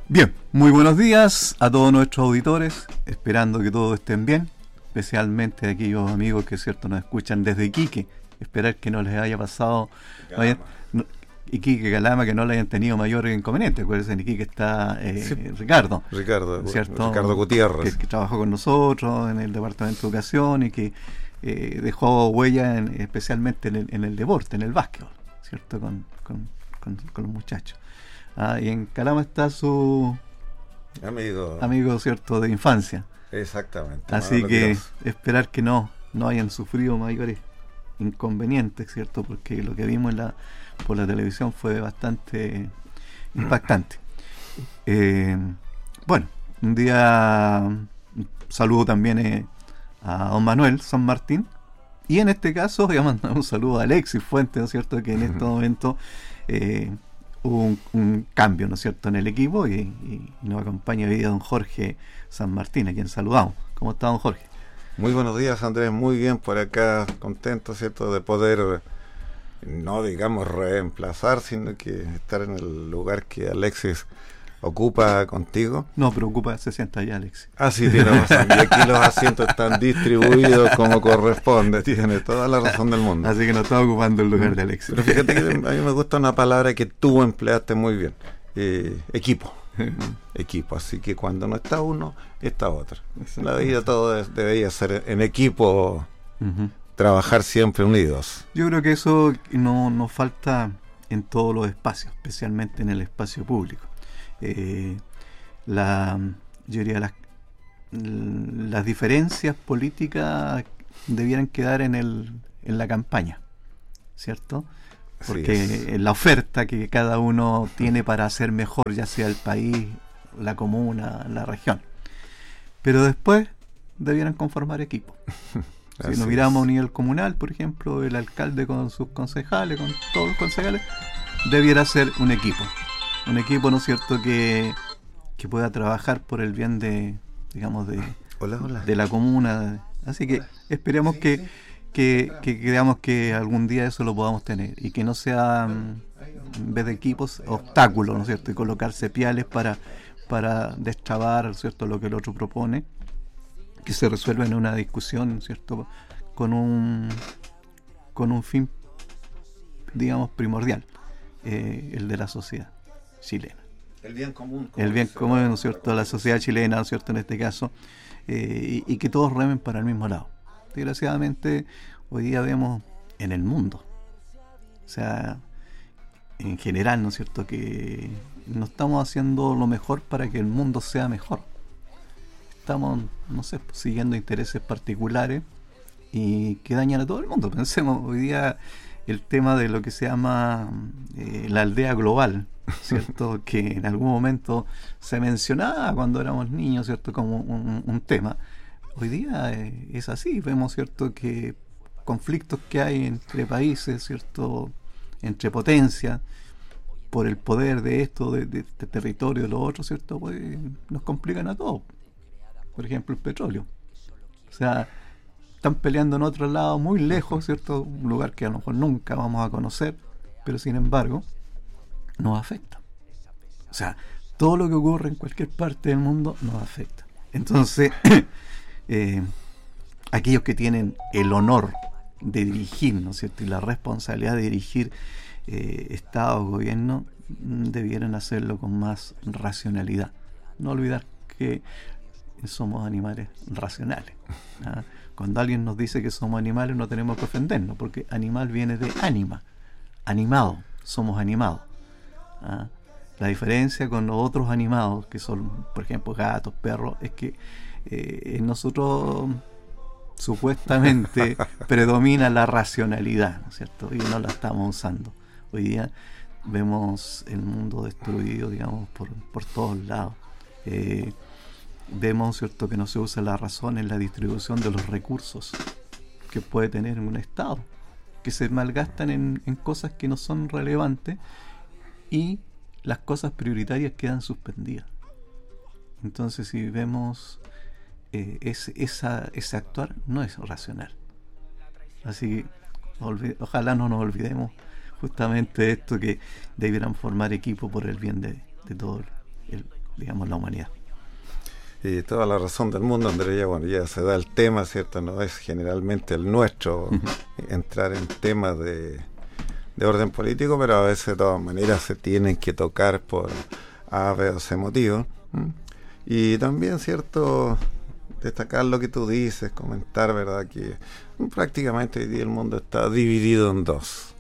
Bien, muy buenos días a todos nuestros auditores, esperando que todos estén bien, especialmente a aquellos amigos que cierto nos escuchan desde Iquique. Esperar que no les haya pasado Iquique, Calama, que no le hayan tenido mayor inconveniente. Acuérdense, en Iquique está Sí. Ricardo, ¿cierto? Ricardo Gutiérrez, que trabajó con nosotros en el Departamento de Educación y que dejó huella especialmente en el deporte, en el básquetbol, ¿cierto? Con los muchachos. Y en Calama está su amigo, ¿cierto?, de infancia. Exactamente. Así que esperar que no hayan sufrido mayores inconvenientes, ¿cierto? Porque lo que vimos por la televisión fue bastante impactante. Bueno, un saludo también a don Manuel San Martín. Y en este caso voy a mandar un saludo a Alexis Fuentes, ¿no es cierto?, que en este momento hubo un cambio, ¿no es cierto?, en el equipo y nos acompaña hoy día don Jorge San Martín, a quien saludamos. ¿Cómo está, don Jorge? Muy buenos días, Andrés, muy bien por acá, contento, ¿cierto?, de poder, no digamos reemplazar, sino que estar en el lugar que Alexis ocupa contigo. No preocupa, se sienta allá, Alexis. Sí, tiene razón, y aquí los asientos están distribuidos como corresponde, tiene toda la razón del mundo. Así que no está ocupando el lugar de Alexis. Pero fíjate que a mí me gusta una palabra que tú empleaste muy bien, equipo. Equipo, así que cuando no está uno, está otro. La vida todo debería ser en equipo, trabajar siempre unidos. Yo creo que eso no nos falta en todos los espacios, especialmente en el espacio público. Yo diría las diferencias políticas debieran quedar en la campaña, ¿cierto? Porque la oferta que cada uno tiene para hacer mejor, ya sea el país, la comuna, la región. Pero después debieran conformar equipos. Si nos miramos a un nivel comunal, por ejemplo, el alcalde con sus concejales, con todos los concejales, debiera ser un equipo. Un equipo, ¿no es cierto?, que pueda trabajar por el bien de la comuna. Así que esperemos que creamos que algún día eso lo podamos tener y que no sea, en vez de equipos, obstáculos, ¿no es cierto?, y colocarse piales para destrabar, ¿cierto?, lo que el otro propone, que se resuelva en una discusión, ¿cierto?, con un fin, digamos, primordial, el de la sociedad chilena. El bien común. El bien común, ¿no es cierto?, la sociedad chilena, ¿no es cierto?, en este caso, y que todos remen para el mismo lado. Desgraciadamente, hoy día vemos en el mundo, o sea, en general, ¿no es cierto?, que no estamos haciendo lo mejor para que el mundo sea mejor. Estamos, no sé, siguiendo intereses particulares y que dañan a todo el mundo. Pensemos hoy día el tema de lo que se llama la aldea global, ¿cierto?, que en algún momento se mencionaba cuando éramos niños, ¿cierto?, como un tema. Hoy día es así, vemos, ¿cierto?, que conflictos que hay entre países, ¿cierto?, entre potencias, por el poder de esto, de este territorio, de lo otro, ¿cierto?, pues nos complican a todos. Por ejemplo, el petróleo. O sea, están peleando en otro lado, muy lejos, ¿cierto?, un lugar que a lo mejor nunca vamos a conocer, pero sin embargo, nos afecta. O sea, todo lo que ocurre en cualquier parte del mundo nos afecta. Entonces, aquellos que tienen el honor de dirigir, ¿no es cierto?, y la responsabilidad de dirigir Estado o gobierno, debieran hacerlo con más racionalidad. No olvidar que somos animales racionales. Cuando alguien nos dice que somos animales, no tenemos que ofendernos, porque animal viene de ánima, animado, somos animados. La diferencia con los otros animados, que son, por ejemplo, gatos, perros, es que en nosotros supuestamente predomina la racionalidad, ¿no es cierto?, y no la estamos usando. Hoy día vemos el mundo destruido, digamos, por todos lados. Vemos, ¿cierto?, que no se usa la razón en la distribución de los recursos que puede tener un Estado, que se malgastan en cosas que no son relevantes y las cosas prioritarias quedan suspendidas. Entonces, si vemos ese actuar, no es racional. Así que ojalá no nos olvidemos justamente de esto, que debieran formar equipo por el bien de todo digamos, la humanidad. Y toda la razón del mundo, Andrés. Ya, bueno, ya se da el tema, ¿cierto? No es generalmente el nuestro entrar en temas de orden político, pero a veces de todas maneras se tienen que tocar por A, B o C motivo. Y también, ¿cierto?, destacar lo que tú dices, comentar, ¿verdad?, que prácticamente hoy día el mundo está dividido en dos.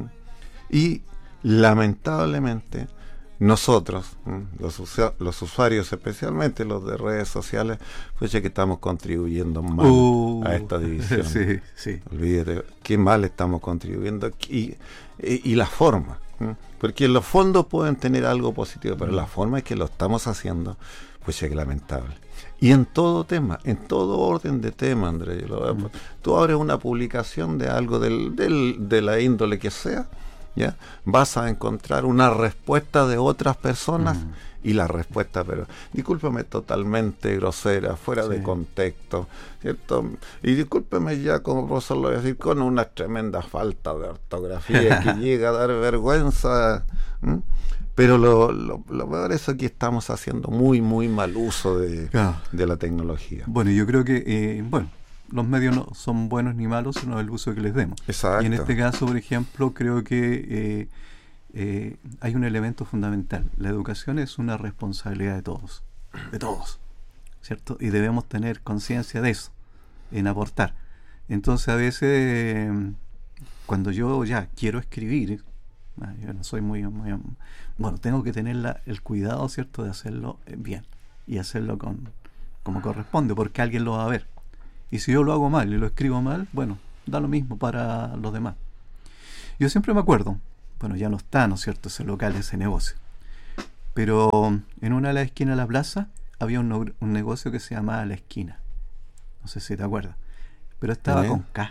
Y lamentablemente nosotros, los usuarios, especialmente los de redes sociales, pues ya que estamos contribuyendo mal a esta división. Sí, sí. Olvídate, qué mal estamos contribuyendo y la forma. Porque los fondos pueden tener algo positivo, pero la forma en que lo estamos haciendo, pues es lamentable. Y en todo tema, en todo orden de tema, Andrés, tú abres una publicación de algo de la índole que sea, ¿ya? Vas a encontrar una respuesta de otras personas y la respuesta, pero discúlpeme, totalmente grosera, fuera de contexto, ¿cierto? Y discúlpeme ya, como profesor lo voy a decir, con una tremenda falta de ortografía que llega a dar vergüenza. Pero lo peor es que estamos haciendo muy, muy mal uso de la tecnología. Bueno, yo creo que, los medios no son buenos ni malos, sino el uso que les demos. Exacto. Y en este caso, por ejemplo, creo que hay un elemento fundamental. La educación es una responsabilidad de todos, ¿cierto? Y debemos tener conciencia de eso, en aportar. Entonces, a veces, cuando yo ya quiero escribir, yo no soy muy bueno, tengo que tener el cuidado, ¿cierto?, de hacerlo bien y hacerlo como corresponde, porque alguien lo va a ver. Y si yo lo hago mal y lo escribo mal, bueno, da lo mismo para los demás. Yo siempre me acuerdo, bueno, ya no está, ¿no es cierto?, ese local, ese negocio, pero en una de las esquinas de la plaza había un negocio que se llamaba La Esquina. No sé si te acuerdas, pero estaba con K.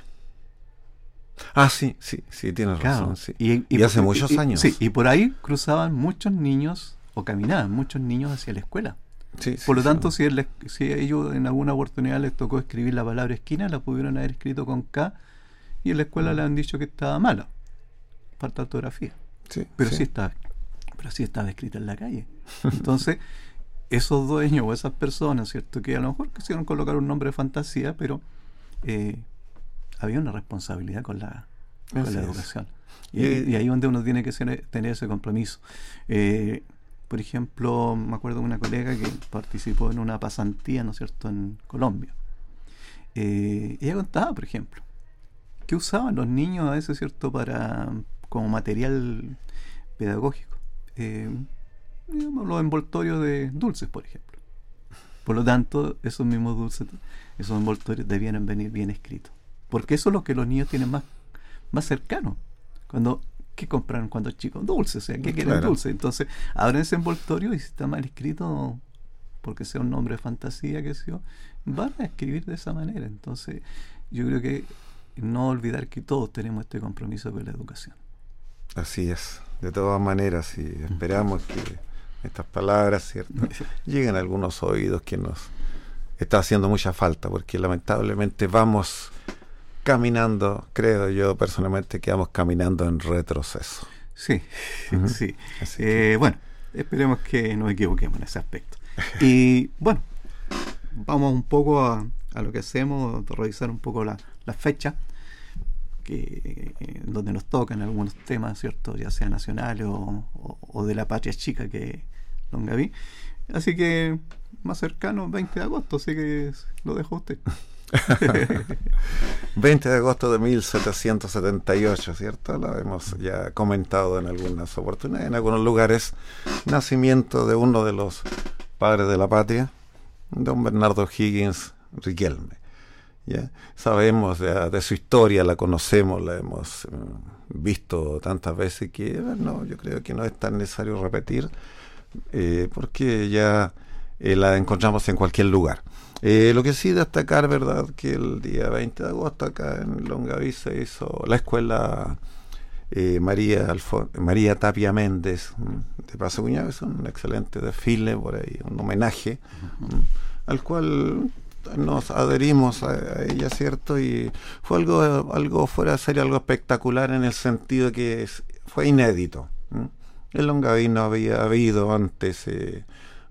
Ah, sí, tienes razón. Sí. Y hace muchos años. Sí, y por ahí cruzaban muchos niños, o caminaban muchos niños hacia la escuela. Por lo tanto, si ellos en alguna oportunidad les tocó escribir la palabra esquina, la pudieron haber escrito con K, y en la escuela le han dicho que estaba mala, falta ortografía. Pero sí estaba escrita en la calle. Entonces, esos dueños o esas personas, ¿cierto?, que a lo mejor quisieron colocar un nombre de fantasía, pero había una responsabilidad con la educación. Y ahí es donde uno tiene que tener ese compromiso. Por ejemplo, me acuerdo de una colega que participó en una pasantía, ¿no es cierto?, en Colombia. Ella contaba, por ejemplo, que usaban los niños a veces, ¿cierto?, como material pedagógico. Digamos, los envoltorios de dulces, por ejemplo. Por lo tanto, esos mismos dulces, esos envoltorios debían venir bien escritos. Porque eso es lo que los niños tienen más cercano. ¿Qué compraron cuando chicos? Dulces, o sea, ¿qué quieren? Dulces. Entonces, abren ese envoltorio y si está mal escrito, porque sea un nombre de fantasía, qué sé yo, van a escribir de esa manera. Entonces, yo creo que no olvidar que todos tenemos este compromiso con la educación. Así es, de todas maneras, y esperamos que estas palabras, ¿cierto?, lleguen a algunos oídos que nos está haciendo mucha falta, porque lamentablemente vamos caminando, creo yo personalmente, que vamos caminando en retroceso. Sí. Bueno, esperemos que nos equivoquemos en ese aspecto. Y bueno, vamos un poco a lo que hacemos, revisar un poco las fechas donde nos tocan algunos temas, ¿cierto?, ya sea nacionales o de la patria chica, que es Longaví. Así que más cercano, 20 de agosto, así que lo dejo a usted. 20 de agosto de 1778, ¿cierto? Lo hemos ya comentado en algunas oportunidades, en algunos lugares. Nacimiento de uno de los padres de la patria, don Bernardo Higgins Riquelme. ¿Ya? Sabemos de su historia, la conocemos, la hemos visto tantas veces que yo creo que no es tan necesario repetir, porque ya la encontramos en cualquier lugar. Lo que sí destacar, ¿verdad?, que el día 20 de agosto acá en Longaví se hizo la escuela María Tapia Méndez de Paso Cuñado. Es un excelente desfile por ahí, un homenaje al cual nos adherimos a ella, ¿cierto? Y fue algo fuera de serie, algo espectacular en el sentido que fue inédito. En Longaví no había habido antes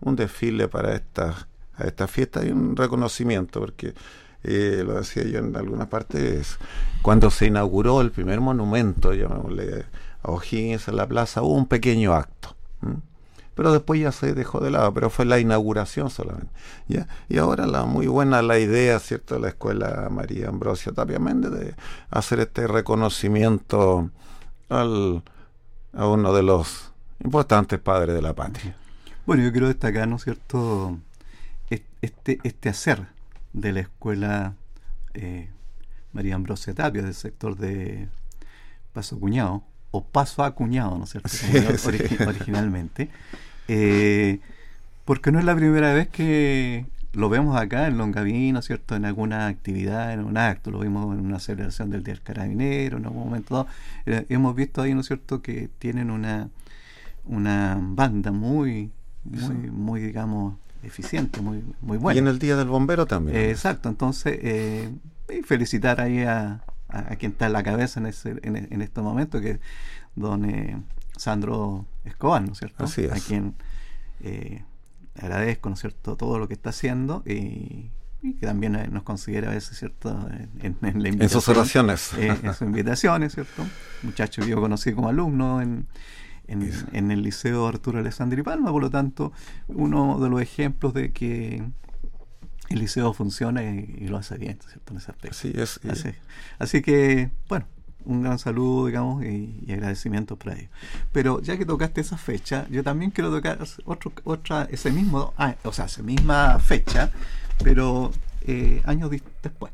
un desfile para a esta fiesta y un reconocimiento, porque lo decía yo en alguna parte, cuando se inauguró el primer monumento, llamémosle, a O'Higgins en la plaza, hubo un pequeño acto, pero después ya se dejó de lado, pero fue la inauguración solamente, ¿ya? Y ahora muy buena la idea, ¿cierto?, de la Escuela María Ambrosio Tapia Méndez de hacer este reconocimiento a uno de los importantes padres de la patria. Bueno, yo quiero destacar, ¿no es cierto?, este hacer de la Escuela María Ambrosio Tapia, del sector de Paso Cuñado, o Paso a Cuñado, ¿no es cierto?, originalmente, porque no es la primera vez que lo vemos acá en Longaví, ¿no es cierto?, en alguna actividad, en un acto, lo vimos en una celebración del Día del Carabinero, en algún momento dado. Hemos visto ahí, ¿no es cierto?, que tienen una banda muy, digamos, eficiente, muy buena. Y en el Día del Bombero también. Exacto, entonces felicitar ahí a quien está en la cabeza en este momento, que es don Sandro Escobar, ¿no es cierto? Así es. A quien agradezco, ¿no es cierto?, todo lo que está haciendo y que también nos considera a veces, ¿cierto?, en la invitación, en sus oraciones. En sus invitaciones, ¿cierto? Muchacho que yo conocí como alumno en el Liceo Arturo Alessandri Palma, por lo tanto, uno de los ejemplos de que el liceo funciona y lo hace bien, ¿cierto?, en ese aspecto. Así es. Así que, bueno, un gran saludo, digamos, y agradecimientos para ellos. Pero ya que tocaste esa fecha, yo también quiero tocar esa misma fecha, pero años después,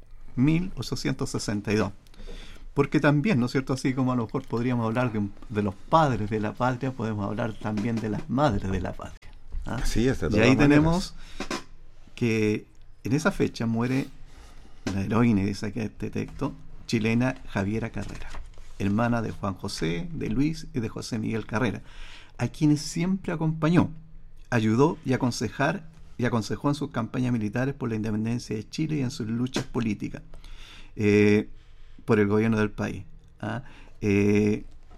1862. Porque también, ¿no es cierto?, así como a lo mejor podríamos hablar de los padres de la patria, podemos hablar también de las madres de la patria. Así es, de todas y ahí maneras. tenemos que en esa fecha muere la heroína de este texto, chilena Javiera Carrera, hermana de Juan José, de Luis y de José Miguel Carrera, a quienes siempre acompañó, ayudó y aconsejó en sus campañas militares por la independencia de Chile y en sus luchas políticas por el gobierno del país. Yo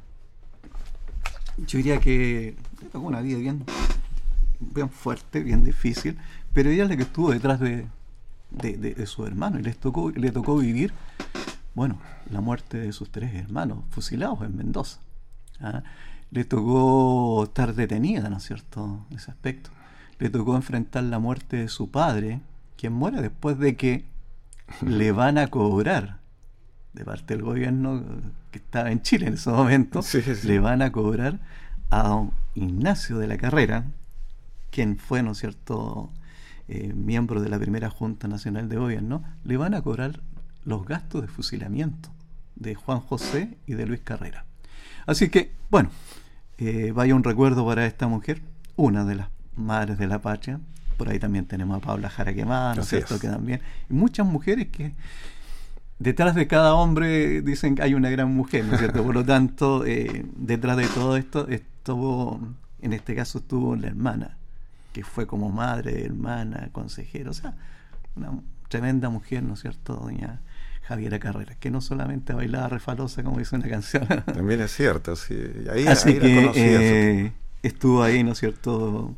diría que tocó una vida bien fuerte, bien difícil, pero ella es la que estuvo detrás de su hermano y le tocó vivir, bueno, la muerte de sus 3 hermanos fusilados en Mendoza. Le tocó estar detenida, ¿no es cierto?, en ese aspecto. Le tocó enfrentar la muerte de su padre, quien muere después de que le van a cobrar de parte del gobierno que estaba en Chile en ese momento. Sí. Le van a cobrar a don Ignacio de la Carrera, quien fue, ¿no es cierto?, miembro de la primera Junta Nacional de Gobierno. Le van a cobrar los gastos de fusilamiento de Juan José y de Luis Carrera. Así que, bueno, vaya un recuerdo para esta mujer, una de las madres de la patria. Por ahí también tenemos a Paula Jara Quemada, ¿no es cierto?, que también, y muchas mujeres que detrás de cada hombre dicen que hay una gran mujer, ¿no es cierto? Por lo tanto, detrás de todo esto en este caso estuvo la hermana, que fue como madre, hermana, consejera, o sea, una tremenda mujer, ¿no es cierto?, doña Javiera Carrera, que no solamente bailaba refalosa, como dice una canción. También es cierto, sí. Así que estuvo ahí, ¿no es cierto?,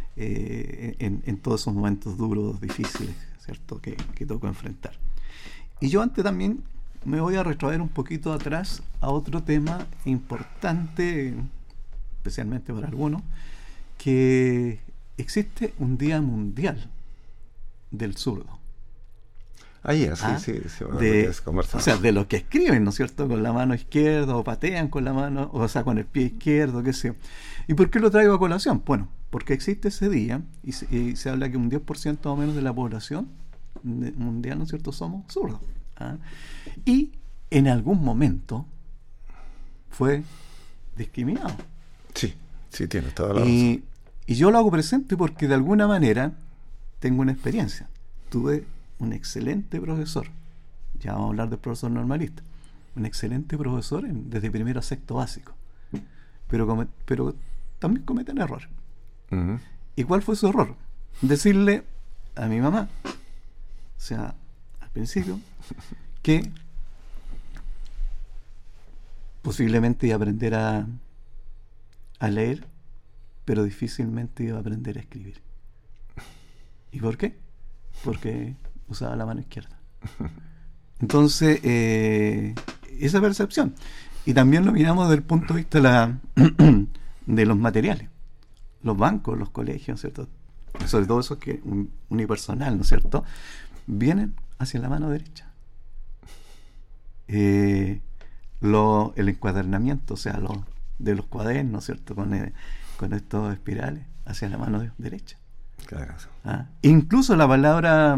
en todos esos momentos duros, difíciles, ¿cierto?, que tocó enfrentar. Y yo antes también me voy a retrotraer un poquito atrás a otro tema importante, especialmente para algunos, que existe un Día Mundial del Zurdo. Sí, o sea, de los que escriben, ¿no es cierto?, con la mano izquierda, o patean con la mano, o sea, con el pie izquierdo, qué sé yo. ¿Y por qué lo traigo a colación? Bueno, porque existe ese día y se habla que un 10% o menos de la población mundial, ¿no es cierto?, somos zurdos. Y en algún momento fue discriminado. Sí, tiene toda la razón. Y yo lo hago presente porque de alguna manera tengo una experiencia. Tuve un excelente profesor, ya vamos a hablar del profesor normalista, un excelente profesor desde primero a sexto básico, pero también cometen errores. Uh-huh. ¿Y cuál fue su error? Decirle a mi mamá, o sea, al principio, que posiblemente iba a aprender a leer pero difícilmente iba a aprender a escribir. ¿Y por qué? Porque usaba la mano izquierda. Entonces, esa percepción. Y también lo miramos desde el punto de vista de los materiales. Los bancos, los colegios, ¿cierto? Sobre todo esos que unipersonal, ¿no es cierto? Vienen hacia la mano derecha. El encuadernamiento, o sea, de los cuadernos, ¿cierto? Con estos espirales hacia la mano derecha. Claro. Incluso la palabra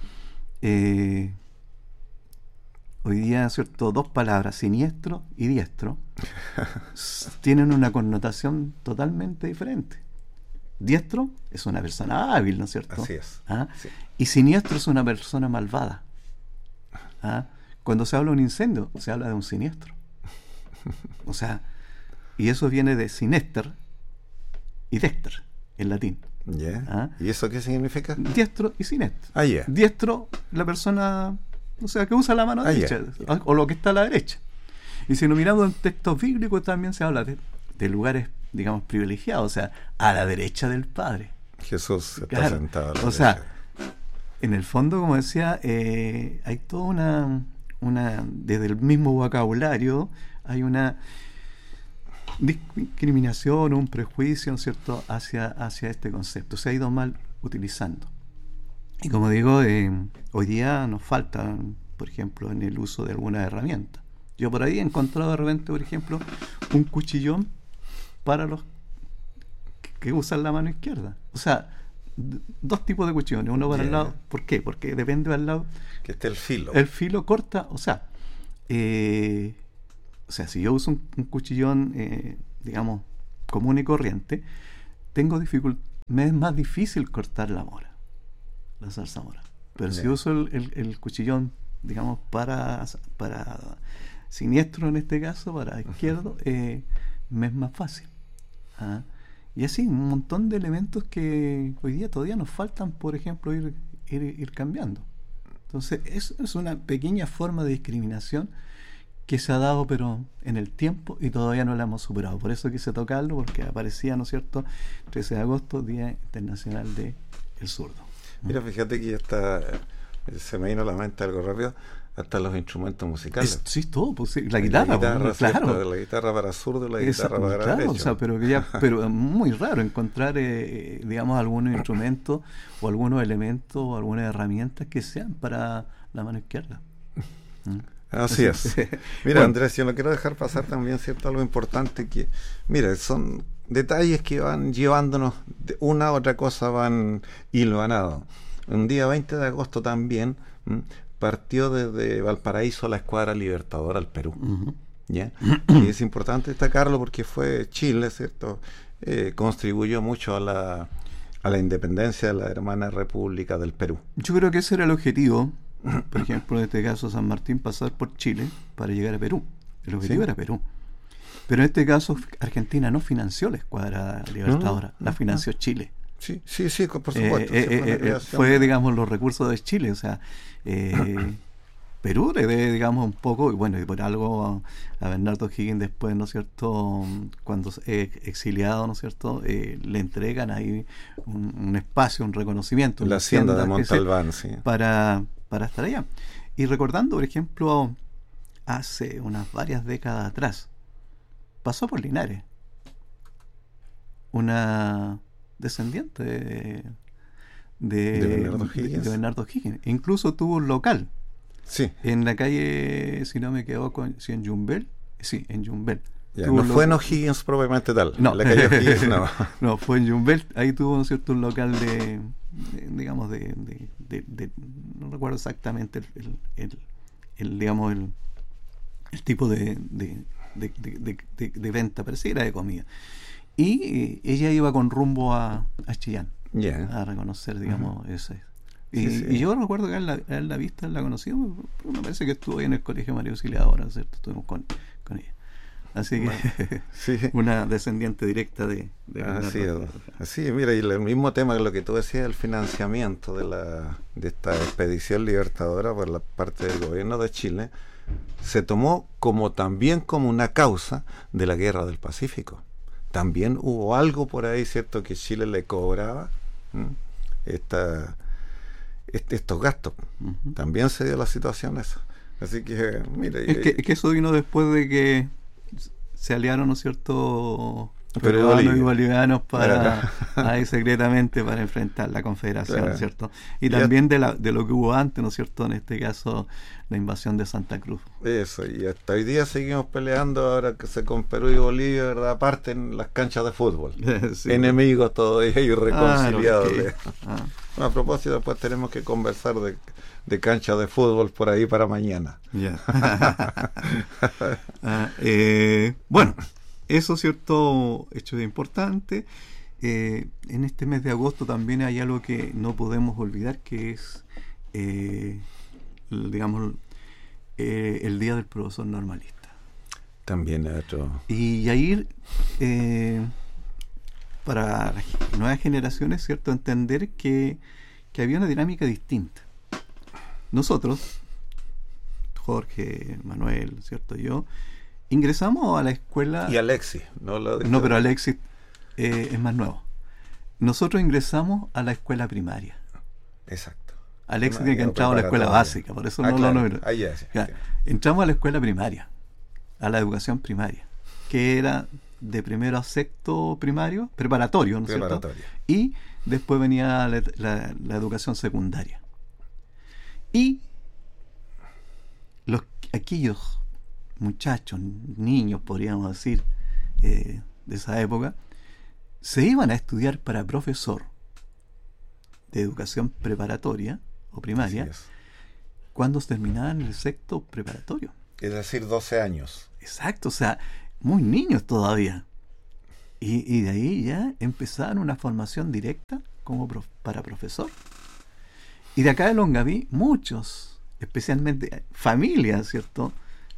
hoy día, ¿cierto? Dos palabras, siniestro y diestro, tienen una connotación totalmente diferente. Diestro es una persona hábil, ¿no es cierto? Así es. Sí. Y siniestro es una persona malvada. Cuando se habla de un incendio, se habla de un siniestro. O sea, y eso viene de sinester y dexter, en latín. Yeah. ¿Y eso qué significa? Diestro y siniestro. Yeah. Diestro, la persona, o sea, que usa la mano derecha, yeah. O lo que está a la derecha. Y si lo miramos en textos bíblicos, también se habla de lugares, digamos, privilegiados, o sea, a la derecha del Padre. Jesús está sentado a la derecha. Sea, en el fondo, como decía, hay toda una desde el mismo vocabulario hay una discriminación o un prejuicio, ¿no es cierto?, hacia este concepto. Se ha ido mal utilizando. Y como digo, hoy día nos falta, por ejemplo, en el uso de alguna herramienta. Yo por ahí he encontrado de repente, por ejemplo, un cuchillón para los que usan la mano izquierda. O sea, dos tipos de cuchillones, uno para el lado. ¿Por qué? Porque depende del lado que esté el filo. El filo corta, o sea, si yo uso un cuchillón, digamos, común y corriente, me es más difícil cortar la zarzamora. Pero si uso el cuchillón, digamos, para siniestro en este caso, para izquierdo, me es más fácil. Y así, un montón de elementos que hoy día todavía nos faltan, por ejemplo, ir cambiando. Entonces, es una pequeña forma de discriminación que se ha dado, pero en el tiempo, y todavía no la hemos superado. Por eso quise tocarlo, porque aparecía, ¿no es cierto?, 13 de agosto, Día Internacional del Zurdo. Mira, fíjate que ya está, se me vino a la mente algo rápido, hasta los instrumentos musicales. Sí, todo, pues, sí. La guitarra, claro. La guitarra para zurdo, la guitarra para derecho. O sea, pero es muy raro encontrar, digamos, algunos instrumentos o algunos elementos o algunas herramientas que sean para la mano izquierda. Así es. Mira, bueno, Andrés, yo no quiero dejar pasar también, ¿cierto?, algo importante que, mira, son detalles que van llevándonos, de una a otra cosa van hilvanado. Un día 20 de agosto también partió desde Valparaíso la Escuadra Libertadora al Perú. ¿Ya? Y es importante destacarlo porque fue Chile, ¿cierto? Contribuyó mucho a la independencia de la hermana República del Perú. Yo creo que ese era el objetivo. Por ejemplo, en este caso San Martín, pasar por Chile para llegar a Perú. El objetivo era Perú. Pero en este caso Argentina no financió la Escuadra Libertadora, la financió Chile. Sí, por supuesto. Fue, digamos, los recursos de Chile. O sea, Perú le debe, digamos, un poco, y bueno, y por algo a Bernardo O'Higgins después, ¿no es cierto?, cuando exiliado, ¿no es cierto?, le entregan ahí un espacio, un reconocimiento. La hacienda de Montalbán, sí. Para estar allá. Y recordando, por ejemplo, hace unas varias décadas atrás, pasó por Linares una descendiente de Bernardo O'Higgins. Incluso tuvo un local en la calle, si no me equivoco, en Yumbel. Sí, en Yumbel. No fue en O'Higgins propiamente tal. No, la calle O'Higgins no. No, fue en Yumbel. Ahí tuvo, ¿no es cierto?, un local digamos, no recuerdo exactamente digamos, el tipo de venta, pero sí era de comida. Y ella iba con rumbo a Chillán a reconocer, digamos, ese. Y yo recuerdo que él la vista, él la conoció, me parece que estuvo ahí en el Colegio María Auxiliadora, ¿cierto? Estuvimos con ella. Así que una descendiente directa de así, mira, y el mismo tema que lo que tú decías, el financiamiento de esta expedición libertadora por la parte del gobierno de Chile, se tomó también como una causa de la Guerra del Pacífico. también hubo algo por ahí, ¿cierto?, que Chile le cobraba estos gastos. Ujú. También se dio la situación esa. Así que, mire, Es que eso vino después de que se aliaron, ¿no es cierto?, pero peruanos y Bolivia. bolivianos para ahí secretamente para enfrentar la Confederación, Claro. ¿cierto? Y Ya- también de lo que hubo antes, ¿no es cierto?, en este caso, la invasión de Santa Cruz. Eso, y hasta hoy día seguimos peleando, ahora que se con Perú y Bolivia, ¿verdad? Aparte en las canchas de fútbol. Sí. Enemigos todavía irreconciliables. Claro, que- A propósito, después tenemos que conversar de canchas de fútbol por ahí para mañana. ya. Bueno, eso, ¿cierto? Hecho importante. En este mes de agosto también hay algo que no podemos olvidar, que es, digamos, el Día del Profesor Normalista. También es otro. Y ahí, para las nuevas generaciones, ¿cierto?, entender que había una dinámica distinta. Nosotros, Jorge, Manuel, ¿cierto?, yo, ingresamos a la escuela... Y Alexis, No, pero Alexis es más nuevo. Nosotros ingresamos a la escuela primaria. Exacto. Alexis tiene que entrar a la escuela básica, por eso no claro. lo... Ahí es, Ya, sí. entramos a la escuela primaria, a la educación primaria, que era de primero a sexto primario, preparatorio, ¿no es cierto? Preparatoria. Y después venía la educación secundaria. Y aquellos muchachos, niños, podríamos decir, de esa época, se iban a estudiar para profesor de educación preparatoria o primaria Así es. cuando terminaban el sexto preparatorio. Es decir, 12 años. Exacto, o sea, muy niños todavía. Y de ahí ya empezaron una formación directa como para profesor. Y de acá de Longaví, muchos, especialmente familias, ¿cierto?,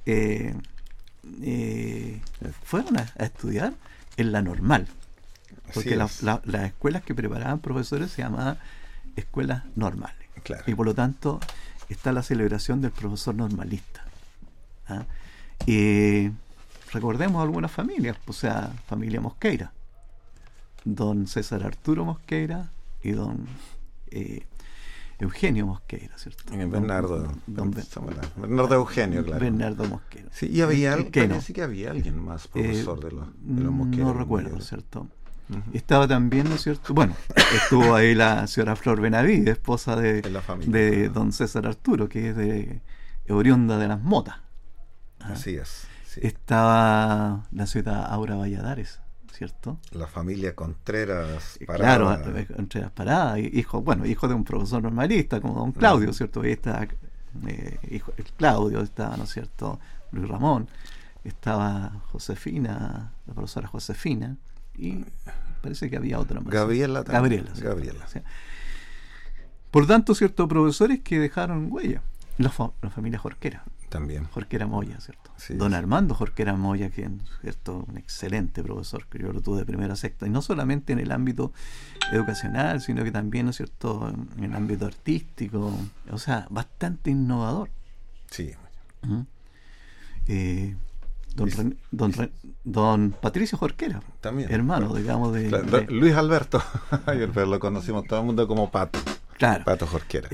fueron a estudiar en la normal. Porque Así es. las escuelas que preparaban profesores se llamaban escuelas normales. Claro. Y por lo tanto está la celebración del profesor normalista. ¿Ah? Y recordemos algunas familias, o sea, familia Mosqueira, don César Arturo Mosqueira y don Eugenio Mosqueira, ¿cierto? Bernardo. Don Bernardo Eugenio, claro. Bernardo Mosqueira. Sí, y había ¿Qué no? parece que había alguien más profesor de los Mosqueira. No recuerdo, ¿cierto? Estaba también, ¿no es cierto? Bueno, estuvo ahí la señora Flor Benavides, esposa En la familia. de don César Arturo, que es de oriunda de Las Motas. ¿Ah? Así es. Sí. Estaba la señora Aura Valladares, ¿cierto? La familia Contreras Claro, Parada. entre las paradas, hijo de un profesor normalista como don Claudio, ¿cierto? Ahí está hijo, el Claudio, estaba, ¿no es cierto?, Luis Ramón, estaba Josefina, la profesora Josefina, y parece que había otra más. Gabriela también. ¿Cierto? Gabriela. O sea, por tanto, ciertos profesores que dejaron huella. La familia Jorquera. También. Jorquera Moya, ¿cierto? Sí, Don sí. Armando Jorquera Moya, que ¿cierto?, un excelente profesor, que yo lo tuve de primera a sexta, y no solamente en el ámbito educacional, sino que también, ¿no es cierto?, en el ámbito artístico, o sea, bastante innovador. Sí. ¿Mm? Don Patricio Jorquera, También. hermano, digamos, Claro, Luis Alberto. Pero lo conocimos todo el mundo como Pato. claro, Pato Jorquera.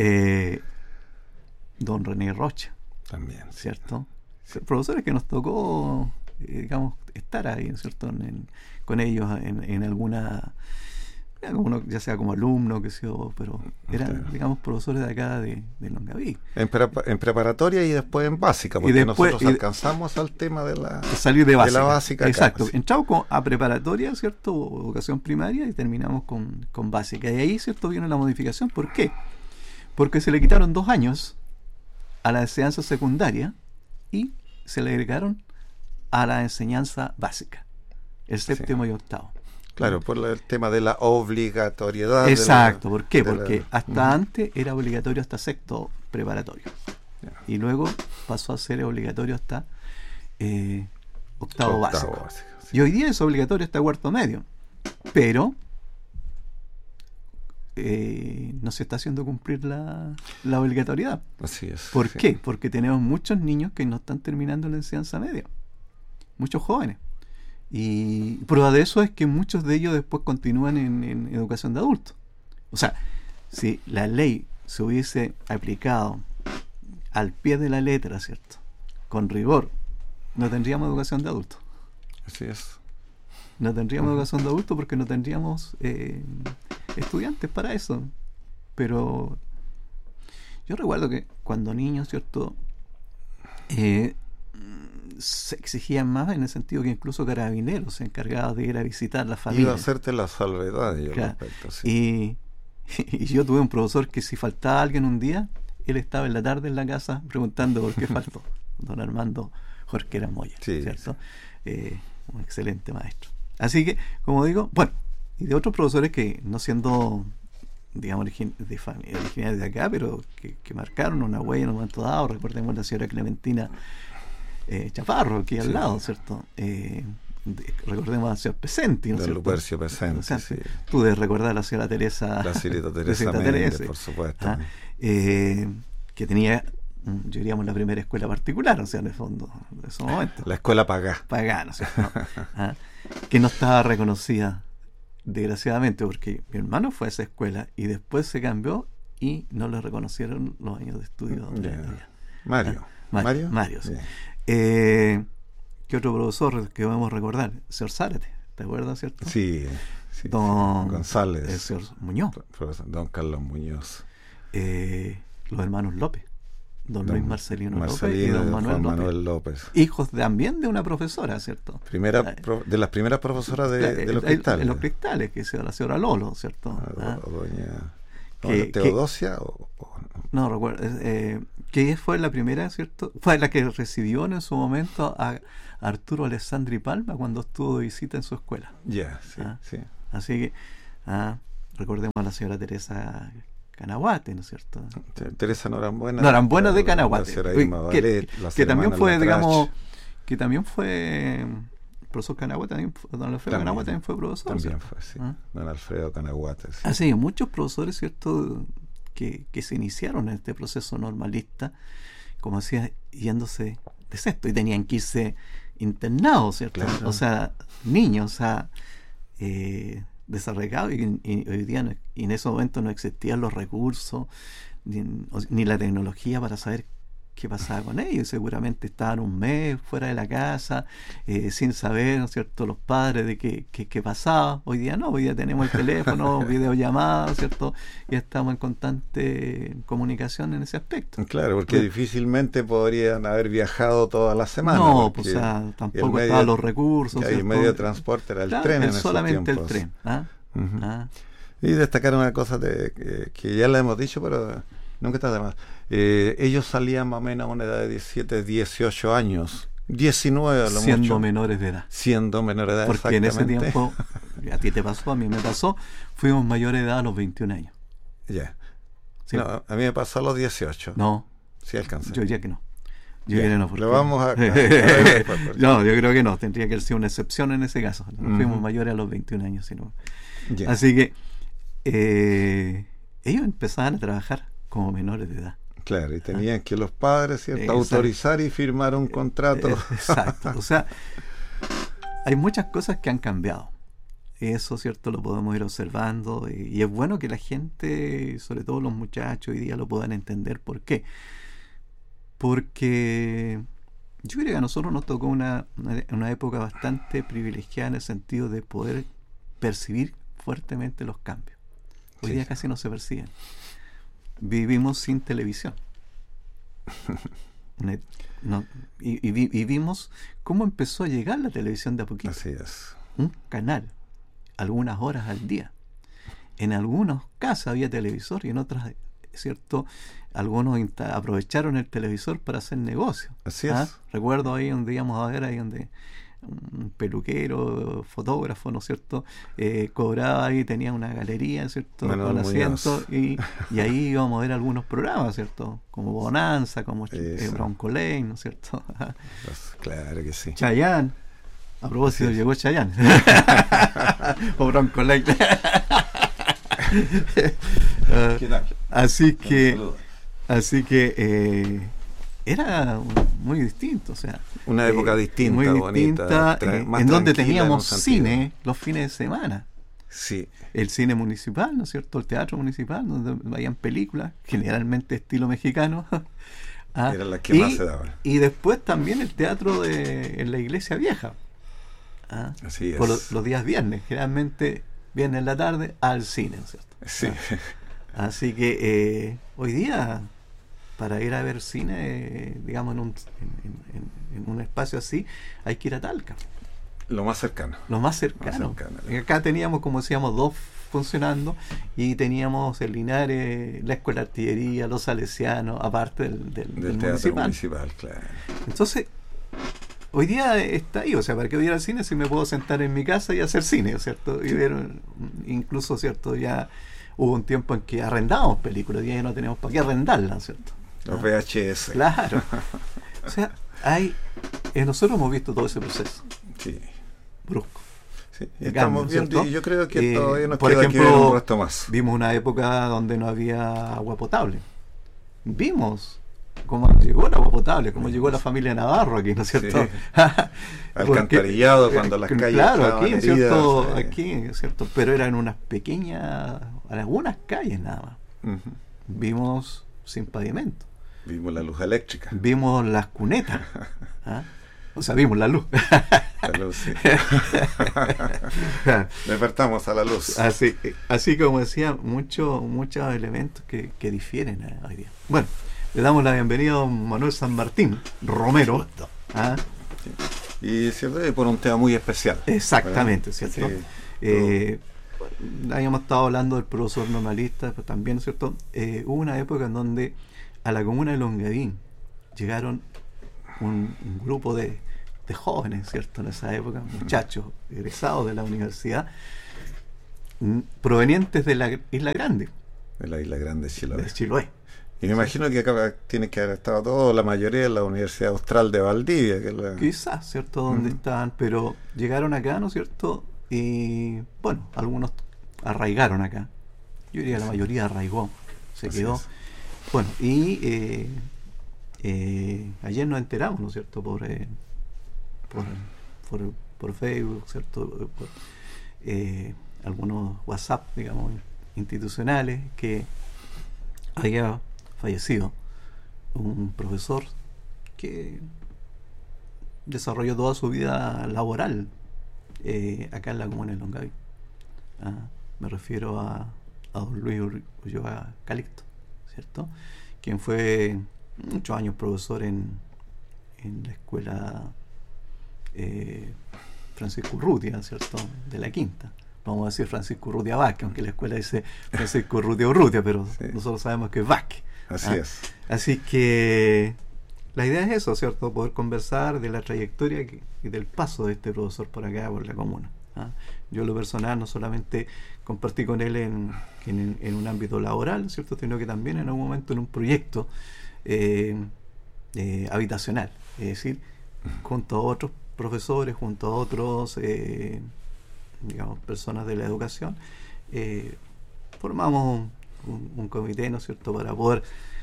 don René Rocha, También. Sí. ¿cierto? Profesores que nos tocó, digamos, estar ahí, ¿cierto?, con ellos en alguna, ya sea como alumno, que sea, pero eran, Claro. digamos, profesores de acá de Longaví. En preparatoria y después en básica, porque después- nosotros alcanzamos al tema de la Salir de básica. la básica acá, Exacto. sí. Entramos a preparatoria, ¿cierto?, educación primaria, y terminamos con básica. Y ahí, ¿cierto?, viene la modificación. ¿Por qué? Porque se le quitaron 2 años a la enseñanza secundaria y se le agregaron a la enseñanza básica, el séptimo y octavo. Claro, por el tema de la obligatoriedad. Exacto. ¿Por qué? de la- Porque hasta antes era obligatorio hasta sexto preparatorio. Ya. Y luego pasó a ser obligatorio hasta octavo básico. sí. Y hoy día es obligatorio hasta cuarto medio. Pero no se está haciendo cumplir la obligatoriedad. Así es. ¿Por sí. qué? Porque tenemos muchos niños que no están terminando la enseñanza media. Muchos jóvenes. Y prueba de eso es que muchos de ellos después continúan en educación de adultos. O sea, si la ley se hubiese aplicado al pie de la letra, ¿cierto?, con rigor, no tendríamos educación de adultos. Así es. No tendríamos educación de adultos porque no tendríamos estudiantes para eso. Pero yo recuerdo que cuando niño, ¿cierto?, se exigían más, en el sentido que incluso Carabineros se encargaba de ir a visitar las familias. Iba a hacerte la salvedad yo claro. Respecto, sí. Y yo tuve un profesor que si faltaba alguien un día, él estaba en la tarde en la casa preguntando por qué faltó. Don Armando Jorquera Moya, sí, ¿cierto? Sí. Un excelente maestro. Así que, como digo, bueno, y de otros profesores que no siendo, digamos, originarios de acá, pero que marcaron una huella en un momento dado. Recordemos la señora Clementina Chaparro, aquí al lado, ¿cierto? Recordemos a la señora Pesenti, ¿no? De Lupercio Pesenti, sí. Tú debes recordar a la señora Teresa. La señorita Teresa Méndez, por supuesto. Que tenía, yo diríamos, la primera escuela particular, o sea, en el fondo, de esos momentos. La escuela pagá. Pagá, ¿no? Que no estaba reconocida, desgraciadamente, porque mi hermano fue a esa escuela y después se cambió y no le reconocieron los años de estudio. Mario, sí. ¿Qué otro profesor que podemos recordar? El señor Zárate, ¿te acuerdas, cierto? Sí, don González. El señor Muñoz. Don Carlos Muñoz. Los hermanos López. Don Luis Marcelino López y don Manuel López. Hijos también de una profesora, ¿cierto? De las primeras profesoras de los Cristales. De los Cristales, que es la señora Lolo, ¿cierto? Doña Teodosia. No recuerdo. Que fue la primera, ¿cierto? Fue la que recibió en su momento a Arturo Alessandri Palma cuando estuvo de visita en su escuela. Sí. Así que recordemos a la señora Teresa Canaguate, ¿no es cierto? Teresa Norambuena. Norambuena de Canaguate. Que también fue, digamos, que también fue profesor Canaguate, don Alfredo Canaguate también fue profesor. También fue, sí. Don Alfredo Canaguate. Sí. Así, muchos profesores, ¿cierto?, que se iniciaron en este proceso normalista, como decía, yéndose de sexto, y tenían que irse internados, ¿cierto? Claro. O sea, niños, o sea, desarraigados, y hoy día y en ese momento no existían los recursos ni la tecnología para saber qué pasaba con ellos. Seguramente estaban un mes fuera de la casa, sin saber, ¿no es cierto?, los padres de qué pasaba. Hoy día no, hoy día tenemos el teléfono, videollamadas, ¿cierto?, y estamos en constante comunicación en ese aspecto. Claro, porque difícilmente podrían haber viajado toda la semana. No, pues, o sea, tampoco estaban los recursos. Y el medio de transporte era el tren en esos solamente tiempos. El tren. Y destacar una cosa que ya la hemos dicho, pero nunca está de más. Ellos salían más o menos a una edad de 17, 18 años, 19 a lo mucho. Siendo menores de edad. Porque en ese tiempo, a ti te pasó, a mí me pasó, fuimos mayores de edad a los 21 años. Ya. ¿Sí? No, a mí me pasó a los 18. No. Sí alcancé. Yo diría que no. Lo vamos a... No, yo creo que no. Tendría que ser una excepción en ese caso. No fuimos mayores a los 21 años. Sino... Así que ellos empezaban a trabajar como menores de edad. Claro, y tenían que los padres, ¿cierto?, autorizar y firmar un contrato. Exacto. O sea, hay muchas cosas que han cambiado. Eso, ¿cierto?, lo podemos ir observando. Y es bueno que la gente, sobre todo los muchachos, hoy día lo puedan entender. ¿Por qué? Porque yo creo que a nosotros nos tocó una época bastante privilegiada en el sentido de poder percibir fuertemente los cambios. Hoy día casi no se perciben. Vivimos sin televisión. Y vimos cómo empezó a llegar la televisión de a poquito. Así es. Un canal, algunas horas al día. En algunos casos había televisor y en otras, ¿cierto?, algunos aprovecharon el televisor para hacer negocio. Así es. Recuerdo ahí donde íbamos a ver, ahí donde un peluquero, fotógrafo, ¿no es cierto?, cobraba ahí, tenía una galería, ¿cierto?, con asientos, y ahí íbamos a ver algunos programas, ¿cierto?, como Bonanza, como Bronco Lane, ¿no es cierto? Claro que sí. Chayanne, a propósito, llegó Chayanne. O Bronco Lane. ¿Qué tal? Así que era muy distinto, o sea, una época distinta, muy bonita, distinta, más en donde tranquila teníamos en un sentido. cine los fines de semana. Sí, El cine municipal, ¿no es cierto? El teatro municipal, donde vayan películas, generalmente estilo mexicano. Ah, eran las que más se daban. y después también el teatro en la iglesia vieja. Ah, Así por es. los días viernes, generalmente viernes en la tarde al cine, ¿no es cierto? Sí. Así que hoy día, para ir a ver cine, digamos, en un espacio así, hay que ir a Talca, Lo más cercano. lo más cercano. Acá teníamos, como decíamos, dos funcionando, y teníamos en Linares la Escuela de Artillería, los Salesianos, aparte del teatro municipal. municipal, claro. Entonces, hoy día está ahí, o sea, ¿para qué voy a ir al cine si me puedo sentar en mi casa y hacer cine, ¿cierto? Y ver, incluso, ¿cierto? Ya hubo un tiempo en que arrendábamos películas, y ya no tenemos para qué arrendarlas, ¿cierto? Los VHS. Claro. O sea, nosotros hemos visto todo ese proceso Sí. brusco. Sí, de estamos cambio, viendo, ¿cierto? y yo creo que todavía nos por queda que ver ejemplo, un resto más. vimos una época donde no había agua potable. Vimos cómo llegó el agua potable, cómo llegó la familia Navarro aquí, ¿no es cierto? Sí. Alcantarillado, cuando las calles claro, estaban aquí, heridas, ¿cierto? Aquí, ¿cierto? Pero eran unas pequeñas, algunas calles nada más. Ujú. Vimos sin pavimento. Vimos la luz eléctrica. Vimos las cunetas. ¿Ah? O sea, vimos la luz. La luz, sí. Despertamos a la luz. Así como decía, muchos elementos que difieren hoy día. Bueno, le damos la bienvenida a don Manuel San Martín Romero. ¿Ah? Y cierto, por un tema muy especial. Exactamente, ¿verdad? ¿cierto? Sí, Habíamos estado hablando del profesor normalista, pero también, ¿cierto? Hubo una época en donde a la comuna de Longavín llegaron un grupo de jóvenes, ¿cierto? En esa época, muchachos egresados de la universidad, provenientes de la Isla Grande, de la Isla Grande, Chiloé. de Chiloé. Y me imagino que acá tiene que haber estado todo, la mayoría en la Universidad Austral de Valdivia. Que es la... Quizás, ¿cierto? Donde estaban, pero llegaron acá, ¿no es cierto? Y bueno, algunos arraigaron acá. Yo diría la mayoría arraigó, se Así quedó. es. Bueno, y ayer nos enteramos, ¿no es cierto? Por Facebook, ¿cierto? Por algunos WhatsApp, digamos, institucionales, que había fallecido un profesor que desarrolló toda su vida laboral acá en la comuna de Longaví. Me refiero a don Luis Ulloa Calixto, ¿cierto? Quien fue muchos años profesor en la escuela Francisco Urrutia, ¿cierto? De la Quinta. Vamos a decir Francisco Urrutia Vázquez, aunque la escuela dice Francisco Urrutia, pero sí, nosotros sabemos que es Vázquez. Así es. Así que la idea es eso, ¿cierto? Poder conversar de la trayectoria y del paso de este profesor por acá, por la comuna. Yo, en lo personal, no solamente compartí con él en un ámbito laboral, ¿cierto? Sino que también en algún momento en un proyecto habitacional, es decir, junto a otros profesores, junto a otros digamos, personas de la educación, formamos un comité, ¿no es cierto?, para poder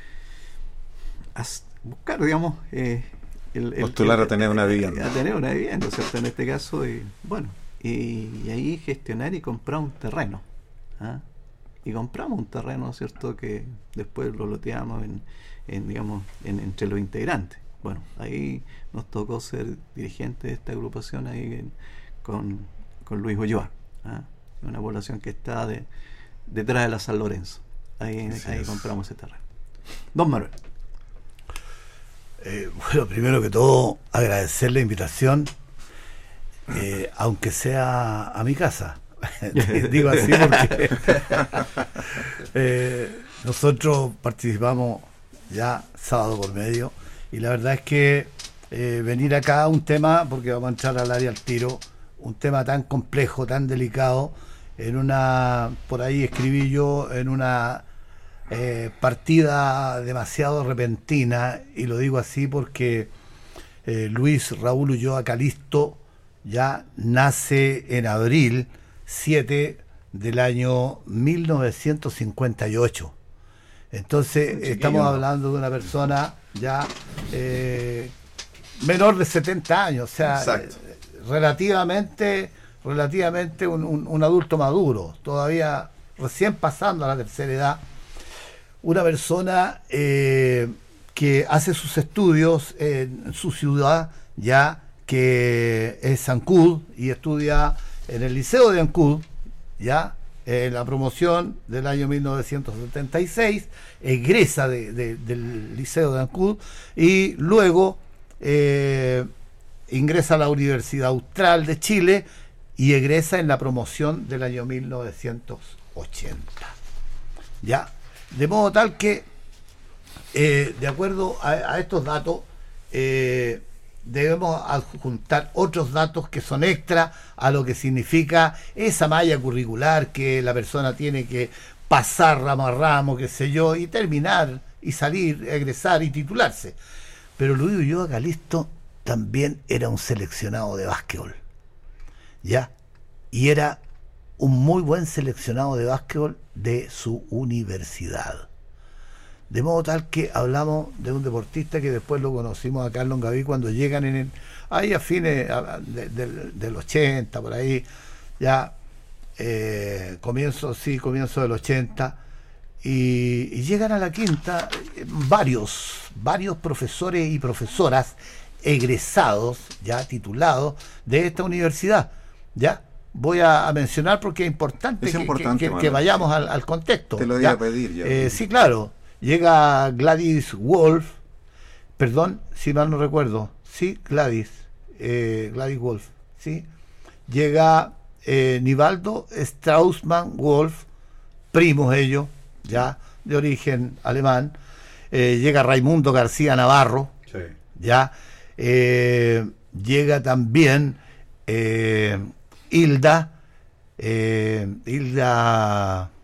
buscar, digamos, postular a tener una vivienda. A tener una vivienda, ¿cierto? En este caso, bueno, y ahí gestionar y comprar un terreno. Y compramos un terreno, ¿cierto?, que después lo loteamos digamos, entre los integrantes. Bueno, ahí nos tocó ser dirigente de esta agrupación ahí con Luis Ulloa, una población que está detrás de la San Lorenzo. Ahí compramos ese terreno. Don Manuel. Bueno, primero que todo, agradecer la invitación, aunque sea a mi casa. Digo así porque nosotros participamos ya sábado por medio, y la verdad es que venir acá a un tema, porque vamos a entrar al área al tiro, un tema tan complejo, tan delicado, por ahí escribí yo, en una partida demasiado repentina, y lo digo así porque Luis Raúl Ulloa Calixto ya nace en abril 7 del año 1958. Entonces estamos hablando de una persona ya menor de 70 años, o sea, relativamente un adulto maduro, todavía recién pasando a la tercera edad, una persona que hace sus estudios en su ciudad, ya que es Ancud, y estudia en el Liceo de Ancud, ya en la promoción del año 1976, egresa del Liceo de Ancud y luego ingresa a la Universidad Austral de Chile y egresa en la promoción del año 1980. ¿Ya? De modo tal que, de acuerdo a estos datos, debemos adjuntar otros datos que son extra a lo que significa esa malla curricular que la persona tiene que pasar ramo a ramo, qué sé yo, y terminar, y salir, egresar y titularse. Pero Luis Ulloa Calisto también era un seleccionado de básquetbol, ¿ya? Y era un muy buen seleccionado de básquetbol de su universidad. De modo tal que hablamos de un deportista que después lo conocimos a Carlos Gaví cuando llegan ahí a fines del 80, por ahí, ya comienzo del 80, y llegan a la quinta varios profesores y profesoras egresados, ya titulados de esta universidad, ya. Voy a mencionar porque es importante, que vayamos al contexto. Te lo iba a pedir ya. Sí, claro. Llega Gladys Wolf, perdón, si mal no recuerdo, sí, Gladys Wolf, sí. Llega Nivaldo Straussmann Wolf, primos ellos, ya, de origen alemán. Llega Raimundo García Navarro, sí. Ya. Llega también Hilda